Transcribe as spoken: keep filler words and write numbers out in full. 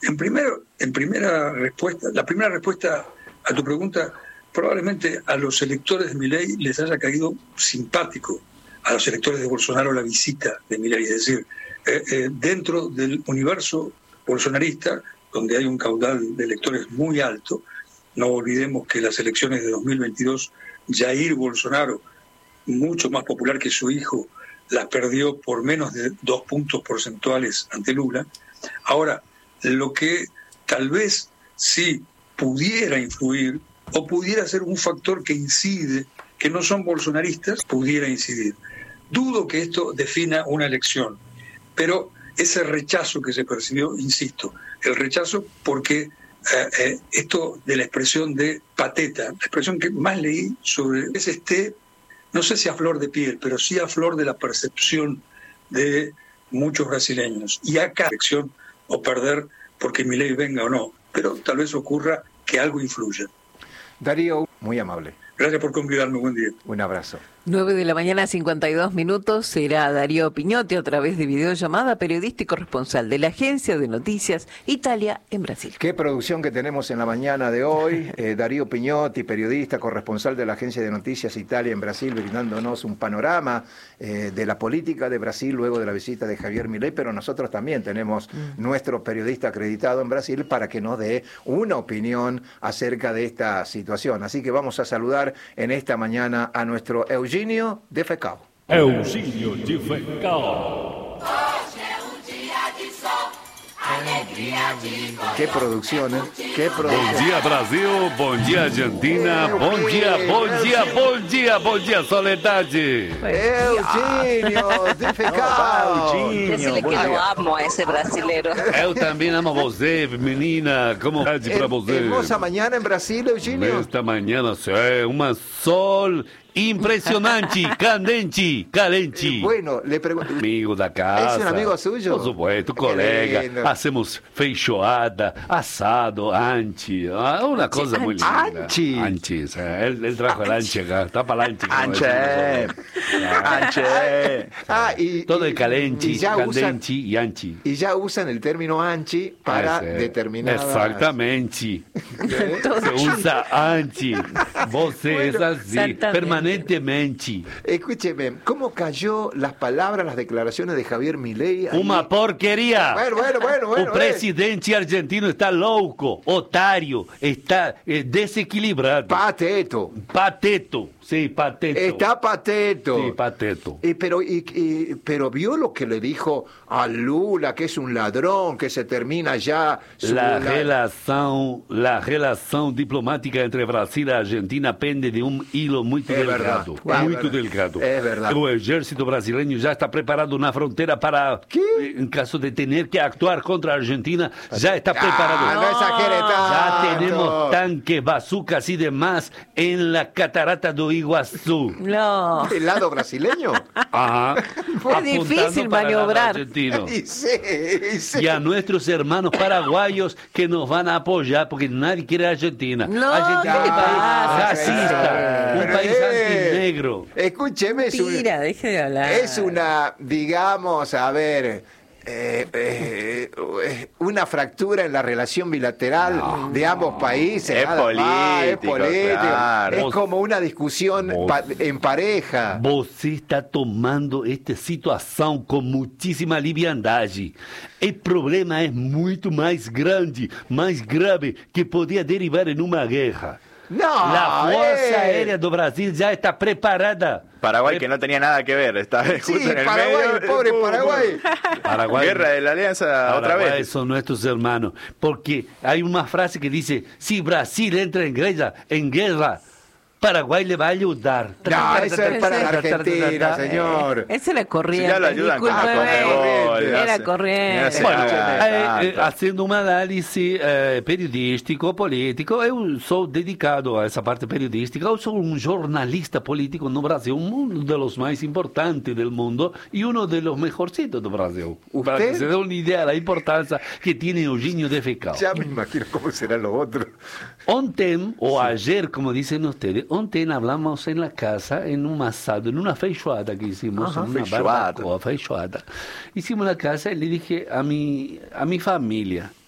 En, primero, en primera respuesta, la primera respuesta a tu pregunta, probablemente a los electores de Milei les haya caído simpático a los electores de Bolsonaro la visita de Milei, es decir, eh, eh, dentro del universo bolsonarista, donde hay un caudal de electores muy alto. No olvidemos que las elecciones de dos mil veintidós, Jair Bolsonaro, mucho más popular que su hijo, las perdió por menos de dos puntos porcentuales ante Lula. Ahora, lo que tal vez sí pudiera influir o pudiera ser un factor que incide, que no son bolsonaristas, pudiera incidir. Dudo que esto defina una elección, pero ese rechazo que se percibió, insisto, el rechazo porque eh, eh, esto de la expresión de pateta, la expresión que más leí sobre es este, no sé si a flor de piel, pero sí a flor de la percepción de muchos brasileños. Y acá elección o perder porque Milei venga o no, pero tal vez ocurra que algo influya. Darío, muy amable. Gracias por convidarme, buen día. Un abrazo. nueve de la mañana, cincuenta y dos minutos, será Darío Piñotti a través de videollamada, periodista y corresponsal de la agencia de noticias Italia en Brasil. Qué producción que tenemos en la mañana de hoy. Eh, Darío Piñotti, periodista, corresponsal de la agencia de noticias Italia en Brasil, brindándonos un panorama eh, de la política de Brasil luego de la visita de Javier Milei, pero nosotros también tenemos mm. nuestro periodista acreditado en Brasil para que nos dé una opinión acerca de esta situación. Así que vamos a saludar en esta mañana a nuestro Eugenio de Fecal. Eugenio de Fecal. Qué producción, ¿eh? Qué producción. Bom dia, Brasil. Bom dia, Argentina. Bom dia, bom dia, bom dia, bom dia, Soledade. Eugenio de Fecal. Decirle que eu amo a esse brasileiro. Eu também amo você, menina. Como está para você? Hermosa mañana en Brasil, Eugenio. Esta manhã é uma sol impressionante, candente, calente. Eh, bueno, le pregunto. Amigo da casa. ¿Es un amigo suyo? Por supuesto, colega. Hacemos feijoada, assado, anchi. Ah, una cosa muy linda. Anchi. Anchi. O sea, él, él trajo el anchi acá. Está para el anchi. Anche. Anche. Ah, y, todo el calenchi, y ya candenchi usan, y anchi. Y ya usan el término anchi para Ese, determinadas... Exactamente. Se usa anchi. Você Bueno, es así, permanentemente. Escúcheme, ¿cómo cayó las palabras, las declaraciones de Javier Milei? Ahí? Uma porquería. Bueno, bueno, bueno, bueno. O presidente argentino está louco, otário, está eh, desequilibrado. Pateto. Pateto. Sí, pateto. Está pateto. Sí, pateto. Eh, pero, y, y, pero vio lo que le dijo a Lula, que es un ladrón, que se termina ya... Su, La, la... relação, la relação diplomática entre Brasil e Argentina pende de um hilo muito é delgado. Verdade. Muito é delgado. É verdade. O exército brasileiro já está preparado na fronteira para, ¿Qué? em caso de ter que actuar contra a Argentina, já está preparado. Ah, no exagere tanto. Ya tenemos tanques, bazucas y demás en la catarata do Iguazú. No. ¿El lado brasileño? Ajá. Es difícil maniobrar. Y, sí, y, sí. Y a nuestros hermanos paraguayos que nos van a apoyar porque nadie quiere a Argentina. No, Argentina ¿qué es un país pasa? racista, un Pero, país eh, antinegro. Escúcheme, es, un- Mentira, deje de hablar. es una, digamos, a ver... Eh, eh, eh, una fractura en la relación bilateral No, de ambos países. Es nada más, es político, político. claro. Es como una discusión Vos- pa- en pareja. Você está tomando esta situação com muitíssima liviandade. O problema é muito mais grande, mais grave, que poderia derivar em uma guerra. No, La Fuerza eh. Aérea do Brasil já está preparada. Paraguay, que no tenía nada que ver, está justo Sí, en el Paraguay, medio. el pobre Pum, pum. Paraguay. Paraguay, Guerra de la Alianza otra Paraguay vez. son nuestros hermanos. Porque hay una frase que dice, si Brasil entra en guerra, en guerra, Paraguay le va a ayudar. No, eso es para la Argentina, señor. Esa es la corriente. Si ya lo ayudan con la discúlpeme. Conmebol, Era hace- corriente. hace- Bueno, Ah, eh, eh, tanto. haciendo uma análise eh, periodístico, político, eu sou dedicado a essa parte periodística. Eu sou um jornalista político no Brasil, um dos mais importantes do mundo e um dos mejorcitos do Brasil. ¿Usted? Para que se dê uma ideia da importância que tem Eugenio de Fecal. Ya me imagino cómo será lo otro. Ontem, ou ayer, como dizem ustedes, ontem hablamos en la casa, en un asado, en una feijoada que hicimos, Ajá, en una feijoada. barbacoa, feijoada. Hicimos la casa y le dije a mi, a mi familia,